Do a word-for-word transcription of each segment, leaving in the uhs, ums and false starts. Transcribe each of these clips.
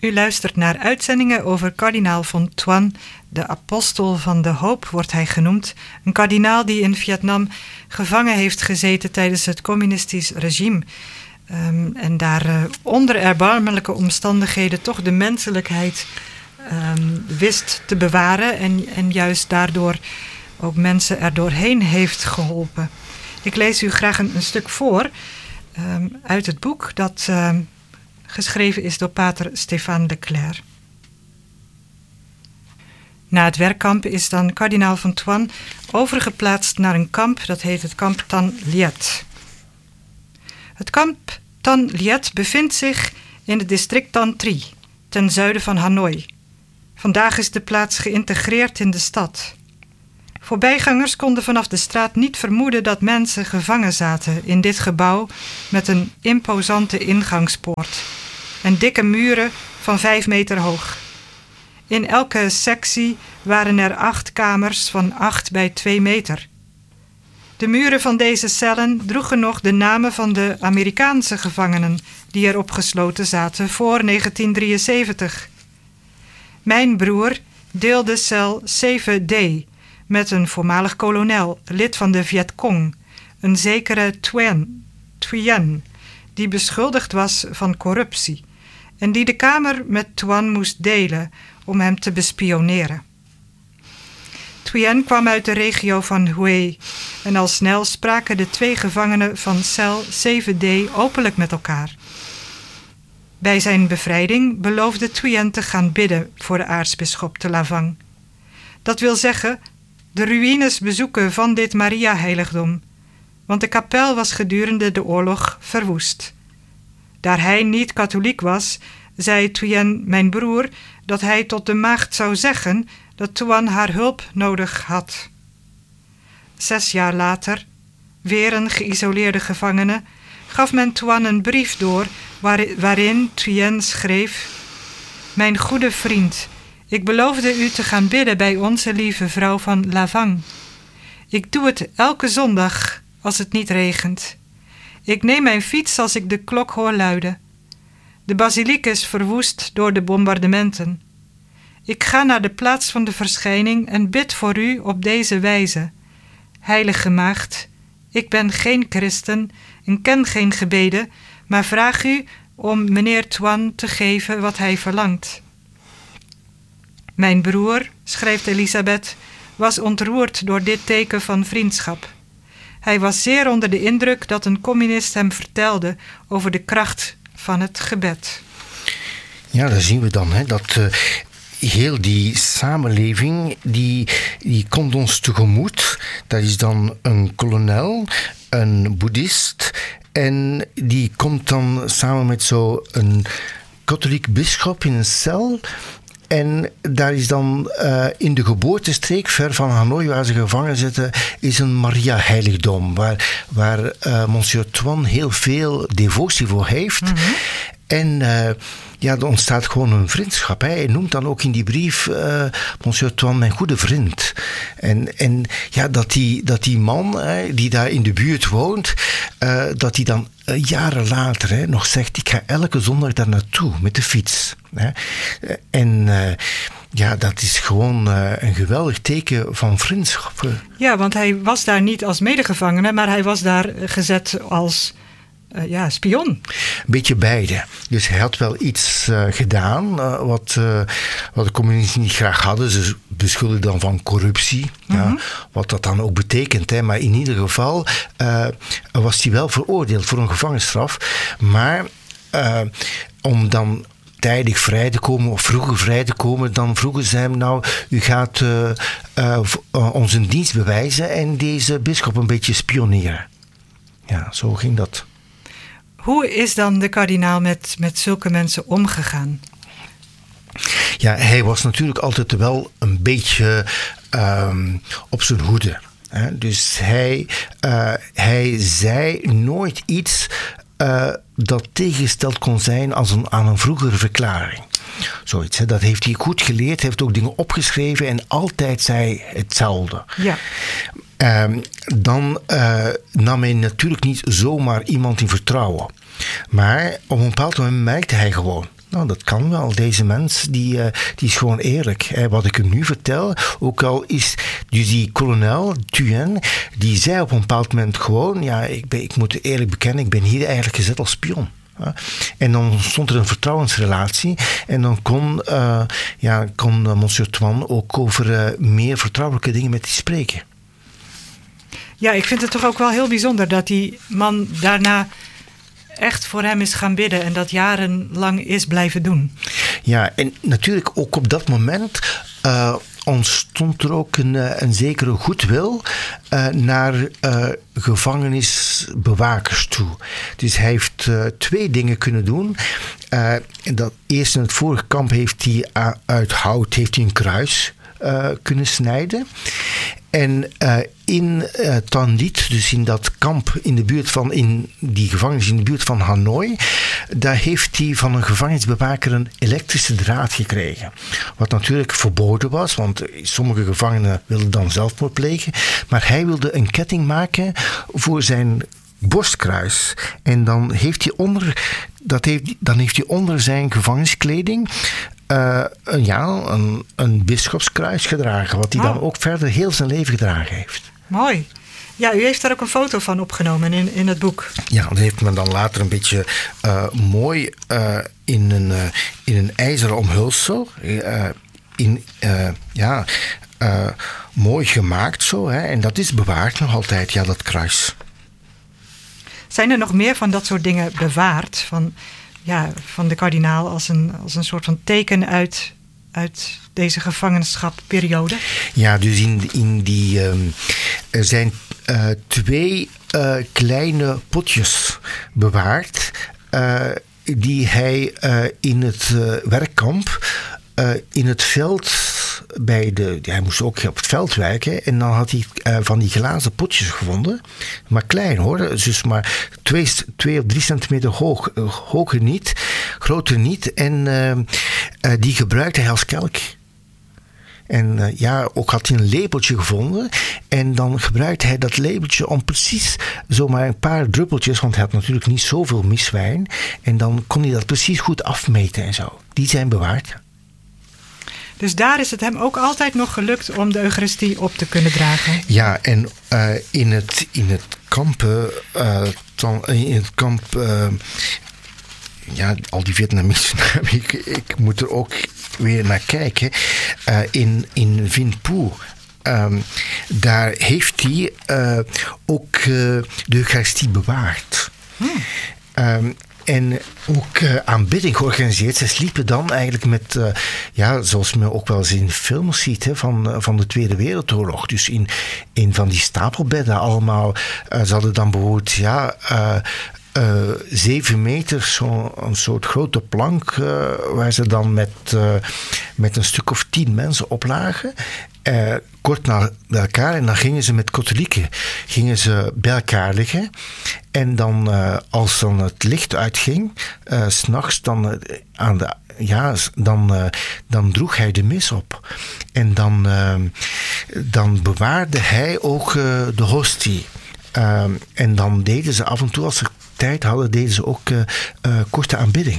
U luistert naar uitzendingen over kardinaal Fonthoine, de apostel van de hoop wordt hij genoemd. Een kardinaal die in Vietnam gevangen heeft gezeten tijdens het communistisch regime. Um, en daar uh, onder erbarmelijke omstandigheden toch de menselijkheid um, wist te bewaren. En, en juist daardoor ook mensen er doorheen heeft geholpen. Ik lees u graag een, een stuk voor um, uit het boek dat um, geschreven is door pater Stéphane Leclerc. Na het werkkamp is dan kardinaal Fonthoine overgeplaatst naar een kamp, dat heet het kamp Tan Liet. Het kamp Tan Liet bevindt zich in het district Tan Tri, ten zuiden van Hanoi. Vandaag is de plaats geïntegreerd in de stad. Voorbijgangers konden vanaf de straat niet vermoeden dat mensen gevangen zaten in dit gebouw met een imposante ingangspoort en dikke muren van vijf meter hoog. In elke sectie waren er acht kamers van acht bij twee meter. De muren van deze cellen droegen nog de namen van de Amerikaanse gevangenen die er opgesloten zaten voor negentien drieënzeventig. Mijn broer deelde cel zeven D met een voormalig kolonel, lid van de Viet Cong, een zekere Thuyen, Thuyen, die beschuldigd was van corruptie en die de kamer met Thuyen moest delen om hem te bespioneren. Thuyen kwam uit de regio van Hue en al snel spraken de twee gevangenen van cel zeven D openlijk met elkaar. Bij zijn bevrijding beloofde Thuyen te gaan bidden voor de aartsbisschop te Lavang. Dat wil zeggen, de ruïnes bezoeken van dit Maria-heiligdom, want de kapel was gedurende de oorlog verwoest. Daar hij niet katholiek was, zei Thuyen, mijn broer, dat hij tot de maagd zou zeggen dat Thuyen haar hulp nodig had. Zes jaar later, weer een geïsoleerde gevangene, gaf men Thuyen een brief door waarin Thuyen schreef: mijn goede vriend, ik beloofde u te gaan bidden bij onze lieve vrouw van Lavang. Ik doe het elke zondag als het niet regent. Ik neem mijn fiets als ik de klok hoor luiden. De basiliek is verwoest door de bombardementen. Ik ga naar de plaats van de verschijning en bid voor u op deze wijze. Heilige Maagd, ik ben geen christen en ken geen gebeden, maar vraag u om meneer Thuyen te geven wat hij verlangt. Mijn broer, schrijft Elisabeth, was ontroerd door dit teken van vriendschap. Hij was zeer onder de indruk dat een communist hem vertelde over de kracht van het gebed. Ja, daar zien we dan, hè, dat uh, heel die samenleving, die, die komt ons tegemoet. Dat is dan een kolonel, een boeddhist, en die komt dan samen met zo'n katholiek bisschop in een cel. En daar is dan uh, in de geboortestreek, ver van Hanoi, waar ze gevangen zitten, is een Maria-heiligdom, waar, waar uh, Monsieur Thuyen heel veel devotie voor heeft. Mm-hmm. En uh, ja, er ontstaat gewoon een vriendschap. Hè. Hij noemt dan ook in die brief uh, Monsieur Thuyen mijn goede vriend. En, en ja, dat die, dat die man hè, die daar in de buurt woont, uh, dat hij dan uh, jaren later hè, nog zegt, ik ga elke zondag daar naartoe met de fiets. Hè. En uh, ja, dat is gewoon uh, een geweldig teken van vriendschap. Ja, want hij was daar niet als medegevangene, maar hij was daar gezet als Uh, ja, spion. Een beetje beide. Dus hij had wel iets uh, gedaan uh, wat, uh, wat de communisten niet graag hadden. Ze beschuldigden dan van corruptie. Mm-hmm. Ja, wat dat dan ook betekent. Hè. Maar in ieder geval uh, was hij wel veroordeeld voor een gevangenisstraf. Maar uh, om dan tijdig vrij te komen of vroeger vrij te komen, dan vroegen ze hem, nou, u gaat uh, uh, uh, ons een dienst bewijzen en deze bisschop een beetje spioneren. Ja, zo ging dat. Hoe is dan de kardinaal met, met zulke mensen omgegaan? Ja, hij was natuurlijk altijd wel een beetje um, op zijn hoede. Hè? Dus hij, uh, hij zei nooit iets uh, dat tegengesteld kon zijn als een, aan een vroegere verklaring. Zoiets, hè? Dat heeft hij goed geleerd, heeft ook dingen opgeschreven en altijd zei hetzelfde. Ja. Um, dan uh, nam hij natuurlijk niet zomaar iemand in vertrouwen. Maar op een bepaald moment merkte hij gewoon nou, dat kan wel. Deze mens, die, uh, die is gewoon eerlijk. Hè. Wat ik hem nu vertel, ook al is dus die kolonel Thuin, die zei op een bepaald moment gewoon, ja, ik, ben, ik moet eerlijk bekennen, ik ben hier eigenlijk gezet als spion. Ja. En dan ontstond er een vertrouwensrelatie en dan kon, uh, ja, kon uh, monsieur Thuin ook over uh, meer vertrouwelijke dingen met die spreken. Ja, ik vind het toch ook wel heel bijzonder dat die man daarna echt voor hem is gaan bidden en dat jarenlang is blijven doen. Ja, en natuurlijk ook op dat moment uh, ontstond er ook een, een zekere goedwil uh, naar uh, gevangenisbewakers toe. Dus hij heeft uh, twee dingen kunnen doen. Uh, dat eerst in het vorige kamp heeft hij uh, uit hout heeft hij een kruis uh, kunnen snijden. En uh, in uh, Tanlit, dus in dat kamp in de buurt van, in die gevangenis in de buurt van Hanoi, daar heeft hij van een gevangenisbewaker een elektrische draad gekregen. Wat natuurlijk verboden was, want sommige gevangenen wilden dan zelfmoord plegen. Maar hij wilde een ketting maken voor zijn borstkruis. En dan heeft hij onder, dat heeft, dan heeft hij onder zijn gevangeniskleding Uh, ja, een, een bisschopskruis gedragen, wat hij oh. dan ook verder heel zijn leven gedragen heeft. Mooi. Ja, u heeft daar ook een foto van opgenomen in, in het boek. Ja, dat heeft men dan later een beetje uh, mooi uh, in, een, uh, in een ijzeren omhulsel, uh, in, uh, ja, uh, mooi gemaakt zo, hè, en dat is bewaard nog altijd, ja, dat kruis. Zijn er nog meer van dat soort dingen bewaard, van... Ja, van de kardinaal als een, als een soort van teken uit, uit deze gevangenschapsperiode? Ja, dus in, in die, um, er zijn uh, twee uh, kleine potjes bewaard uh, die hij uh, in het uh, werkkamp uh, in het veld bij de, hij moest ook op het veld werken en dan had hij uh, van die glazen potjes gevonden, maar klein hoor, dus maar twee, twee of drie centimeter hoog, uh, hoger niet, groter niet en uh, uh, die gebruikte hij als kelk. En uh, ja, ook had hij een lepeltje gevonden en dan gebruikte hij dat lepeltje om precies zomaar een paar druppeltjes, want hij had natuurlijk niet zoveel miswijn en dan kon hij dat precies goed afmeten en zo. Die zijn bewaard. Dus daar is het hem ook altijd nog gelukt om de Eucharistie op te kunnen dragen. Ja, en uh, in het, in het kamp, uh, dan, in het kamp, uh, ja, al die Vietnamese namen, ik, ik moet er ook weer naar kijken. Uh, in, in Vinh Phu, um, daar heeft hij uh, ook uh, de Eucharistie bewaard. Hmm. Um, En ook uh, aanbidding georganiseerd. Ze sliepen dan eigenlijk met, uh, ja, zoals men ook wel eens in films ziet, hè, van, uh, van de Tweede Wereldoorlog. Dus in, in van die stapelbedden allemaal. Uh, ze hadden dan bijvoorbeeld, ja, uh, uh, zeven meter, zo'n een soort grote plank, uh, waar ze dan met, uh, met een stuk of tien mensen op lagen. Uh, kort na bij elkaar en dan gingen ze met katholieken gingen ze bij elkaar liggen en dan uh, als dan het licht uitging uh, 's nachts dan uh, aan de ja dan uh, dan droeg hij de mis op en dan uh, dan bewaarde hij ook uh, de hostie uh, en dan deden ze af en toe als ze tijd hadden deden ze ook uh, uh, korte aanbidding.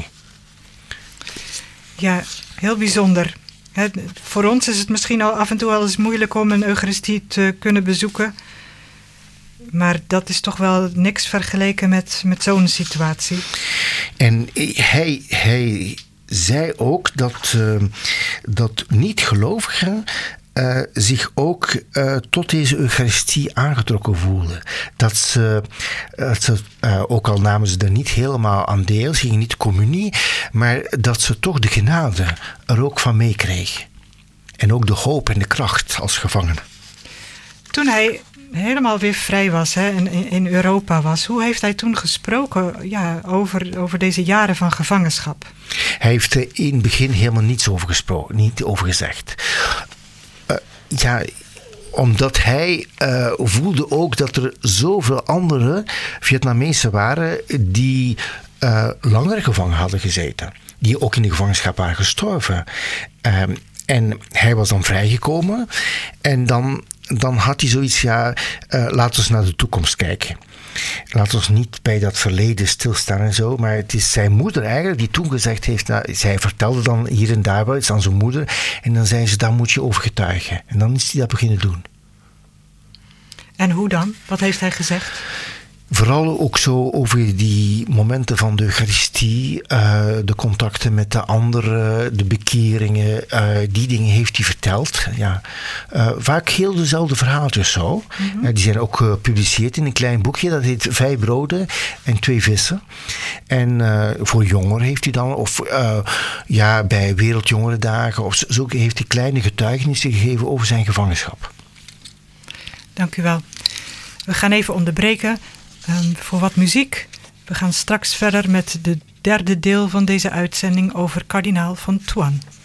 Ja, heel bijzonder. He, voor ons is het misschien al af en toe wel eens moeilijk om een Eucharistie te kunnen bezoeken. Maar dat is toch wel niks vergeleken met, met zo'n situatie. En hij, hij zei ook dat, uh, dat niet-gelovigen uh, zich ook uh, tot deze Eucharistie aangetrokken voelden. Dat ze, dat ze uh, ook al namen ze er niet helemaal aan deel, ze gingen niet de communie, maar dat ze toch de genade er ook van meekregen. En ook de hoop en de kracht als gevangene. Toen hij helemaal weer vrij was, hè, en in, in Europa was, hoe heeft hij toen gesproken ja, over, over deze jaren van gevangenschap? Hij heeft er in het begin helemaal niets over gesproken, niet over gezegd. Uh, ja, omdat hij uh, voelde ook dat er zoveel andere Vietnamezen waren die uh, langer gevangen hadden gezeten. Die ook in de gevangenschap waren gestorven. Uh, en hij was dan vrijgekomen. En dan, dan had hij zoiets, ja, uh, laten we eens naar de toekomst kijken. Laat ons niet bij dat verleden stilstaan en zo, maar het is zijn moeder eigenlijk die toen gezegd heeft, nou, zij vertelde dan hier en daar wel, het is aan zijn moeder, en dan zei ze, daar moet je over getuigen. En dan is hij dat beginnen doen. En hoe dan? Wat heeft hij gezegd? Vooral ook zo over die momenten van de Eucharistie, uh, de contacten met de anderen, de bekeringen, uh, die dingen heeft hij verteld. Ja. Uh, vaak heel dezelfde verhaaltjes zo. Mm-hmm. Uh, die zijn ook gepubliceerd in een klein boekje, dat heet Vijf broden en twee vissen. En uh, voor jongeren heeft hij dan, of uh, ja, bij Wereldjongerendagen, of zo heeft hij kleine getuigenissen gegeven over zijn gevangenschap. Dank u wel. We gaan even onderbreken Um, voor wat muziek. We gaan straks verder met de derde deel van deze uitzending over kardinaal van Toine.